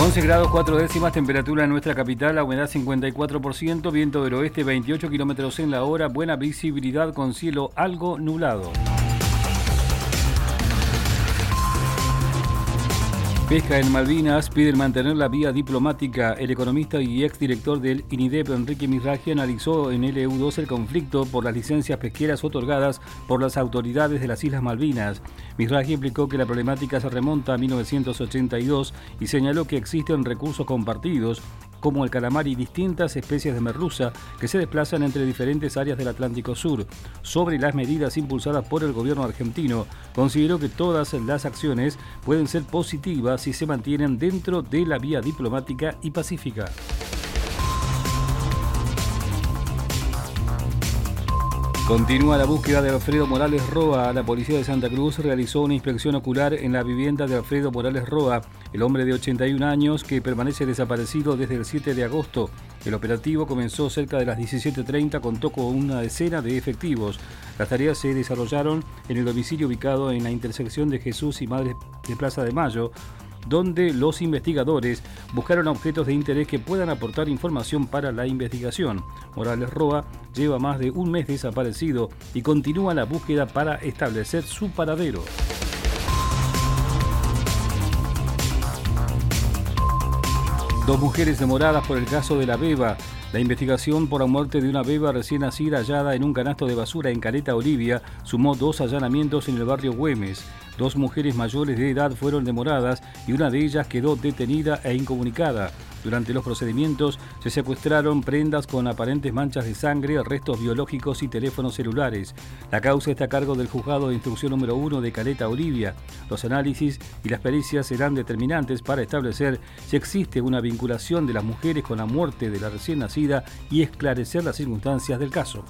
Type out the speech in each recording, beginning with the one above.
11 grados 4 décimas, temperatura en nuestra capital, la humedad 54%, viento del oeste 28 kilómetros en la hora, buena visibilidad con cielo algo nublado. Pesca en Malvinas, piden mantener la vía diplomática. El economista y exdirector del INIDEP, Enrique Misragi, analizó en LU2 el conflicto por las licencias pesqueras otorgadas por las autoridades de las Islas Malvinas. Misragi explicó que la problemática se remonta a 1982 y señaló que existen recursos compartidos como el calamar y distintas especies de merluza que se desplazan entre diferentes áreas del Atlántico Sur. Sobre las medidas impulsadas por el gobierno argentino, consideró que todas las acciones pueden ser positivas si se mantienen dentro de la vía diplomática y pacífica. Continúa la búsqueda de Alfredo Morales Roa. La policía de Santa Cruz realizó una inspección ocular en la vivienda de Alfredo Morales Roa, el hombre de 81 años que permanece desaparecido desde el 7 de agosto. El operativo comenzó cerca de las 17:30, contó con una decena de efectivos. Las tareas se desarrollaron en el domicilio ubicado en la intersección de Jesús y Madre de Plaza de Mayo, donde los investigadores buscaron objetos de interés que puedan aportar información para la investigación. Morales Roa lleva más de un mes desaparecido y continúa la búsqueda para establecer su paradero. Dos mujeres demoradas por el caso de la beba. La investigación por la muerte de una beba recién nacida hallada en un canasto de basura en Caleta Olivia sumó 2 allanamientos en el barrio Güemes. 2 mujeres mayores de edad fueron demoradas y una de ellas quedó detenida e incomunicada. Durante los procedimientos se secuestraron prendas con aparentes manchas de sangre, restos biológicos y teléfonos celulares. La causa está a cargo del Juzgado de Instrucción número 1 de Caleta Olivia. Los análisis y las pericias serán determinantes para establecer si existe una vinculación de las mujeres con la muerte de la recién nacida y esclarecer las circunstancias del caso.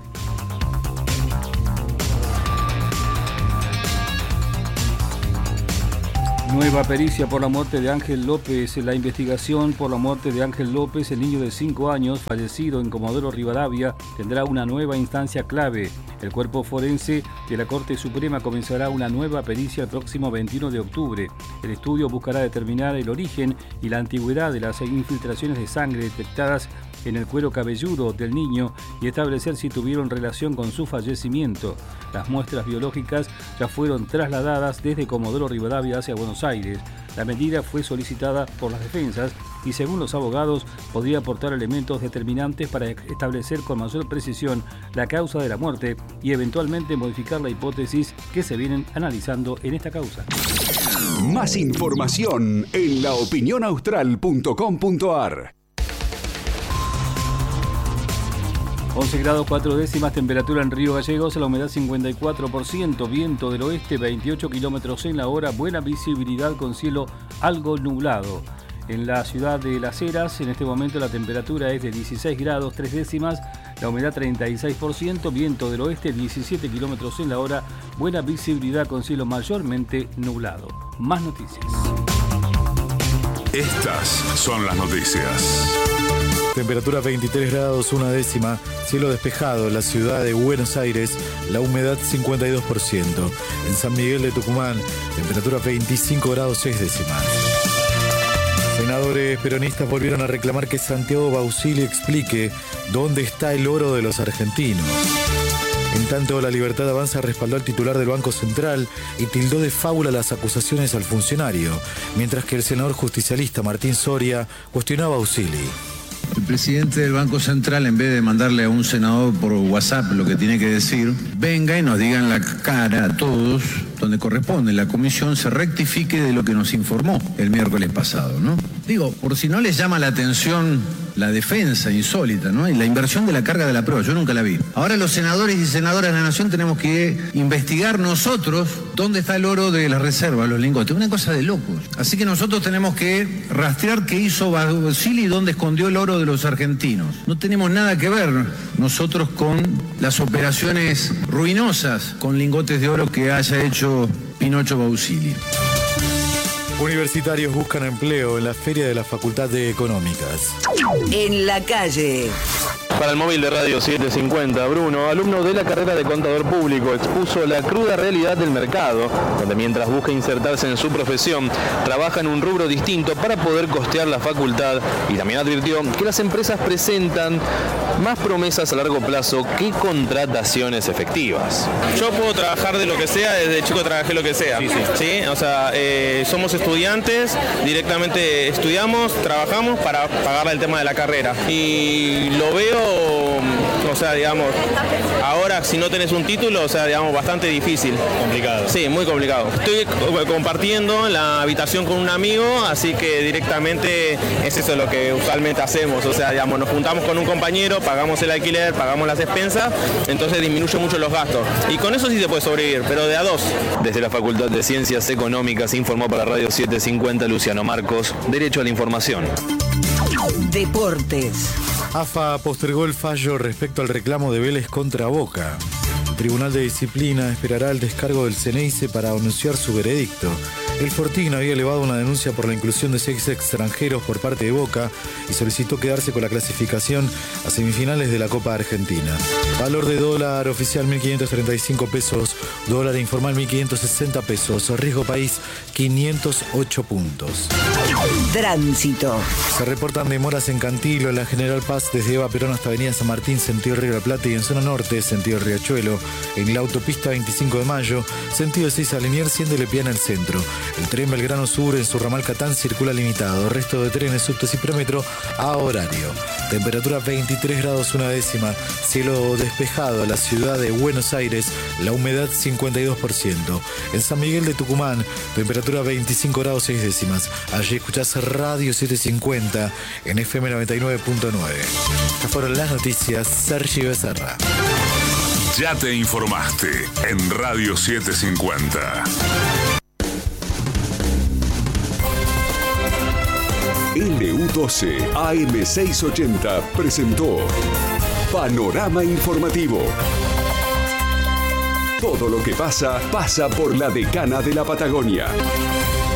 Nueva pericia por la muerte de Ángel López. La investigación por la muerte de Ángel López, el niño de 5 años, fallecido en Comodoro Rivadavia, tendrá una nueva instancia clave. El cuerpo forense de la Corte Suprema comenzará una nueva pericia el próximo 21 de octubre. El estudio buscará determinar el origen y la antigüedad de las infiltraciones de sangre detectadas en el cuero cabelludo del niño y establecer si tuvieron relación con su fallecimiento. Las muestras biológicas ya fueron trasladadas desde Comodoro Rivadavia hacia Buenos Aires. La medida fue solicitada por las defensas y, según los abogados, podría aportar elementos determinantes para establecer con mayor precisión la causa de la muerte y eventualmente modificar la hipótesis que se vienen analizando en esta causa. Más información en laopinionaustral.com.ar. 11 grados 4 décimas, temperatura en Río Gallegos, la humedad 54%, viento del oeste 28 kilómetros en la hora, buena visibilidad con cielo algo nublado. En la ciudad de Las Heras, en este momento la temperatura es de 16 grados 3 décimas, la humedad 36%, viento del oeste 17 kilómetros en la hora, buena visibilidad con cielo mayormente nublado. Más noticias. Estas son las noticias. Temperatura 23 grados 1 décima, cielo despejado en la ciudad de Buenos Aires, la humedad 52%. En San Miguel de Tucumán, temperatura 25 grados 6 décimas. Senadores peronistas volvieron a reclamar que Santiago Bausili explique dónde está el oro de los argentinos. En tanto, La Libertad Avanza respaldó al titular del Banco Central y tildó de fábula las acusaciones al funcionario, mientras que el senador justicialista Martín Soria cuestionó a Bausili. El presidente del Banco Central, en vez de mandarle a un senador por WhatsApp lo que tiene que decir, venga y nos diga en la cara a todos, donde corresponde, la comisión se rectifique de lo que nos informó el miércoles pasado, ¿no? Digo, por si no les llama la atención la defensa insólita, ¿no? Y la inversión de la carga de la prueba, yo nunca la vi. Ahora los senadores y senadoras de la Nación tenemos que investigar nosotros dónde está el oro de la reserva, los lingotes. Una cosa de locos. Así que nosotros tenemos que rastrear qué hizo Bausili y dónde escondió el oro de los argentinos. No tenemos nada que ver nosotros con las operaciones ruinosas con lingotes de oro que haya hecho Pinocho Bausili. Universitarios buscan empleo en la Feria de la Facultad de Económicas. En la calle. Para el móvil de Radio 750, Bruno, alumno de la carrera de contador público, expuso la cruda realidad del mercado, donde mientras busca insertarse en su profesión, trabaja en un rubro distinto para poder costear la facultad, y también advirtió que las empresas presentan más promesas a largo plazo que contrataciones efectivas. Yo puedo trabajar de lo que sea, desde chico trabajé lo que sea. ¿Sí? O sea, somos estudiantes, directamente estudiamos, trabajamos para pagar el tema de la carrera. Y lo veo, o sea, digamos, ahora si no tenés un título, o sea, digamos, bastante difícil. Complicado. Sí, muy complicado. Estoy compartiendo la habitación con un amigo, así que directamente es eso lo que usualmente hacemos. O sea, digamos, nos juntamos con un compañero, pagamos el alquiler, pagamos las expensas, entonces disminuye mucho los gastos. Y con eso sí se puede sobrevivir, pero de a dos. Desde la Facultad de Ciencias Económicas informó para Radio 750 Luciano Marcos, Derecho a la Información. Deportes. AFA postergó el fallo respecto al reclamo de Vélez contra Boca. El Tribunal de Disciplina esperará el descargo del Ceneice para anunciar su veredicto. El Fortín había elevado una denuncia por la inclusión de 6 extranjeros por parte de Boca y solicitó quedarse con la clasificación a semifinales de la Copa Argentina. Valor de dólar oficial 1.535 pesos, dólar informal 1.560 pesos, riesgo país 508 puntos. Tránsito. Se reportan demoras en Cantilo, en la General Paz, desde Eva Perón hasta Avenida San Martín, sentido Río de la Plata, y en zona norte, sentido Riachuelo. En la autopista 25 de Mayo, sentido 6 a Liniers, siendo Lepiana el centro. El tren Belgrano Sur en su ramal Catán circula limitado. Resto de trenes, subtes y premetro a horario. Temperatura 23 grados 1 décima. Cielo despejado. La ciudad de Buenos Aires, la humedad 52%. En San Miguel de Tucumán, temperatura 25 grados 6 décimas. Allí escuchás Radio 750 en FM 99.9. Estas fueron las noticias. Sergio Becerra. Ya te informaste en Radio 750. LU12 AM680 presentó Panorama Informativo. Todo lo que pasa por la Decana de la Patagonia.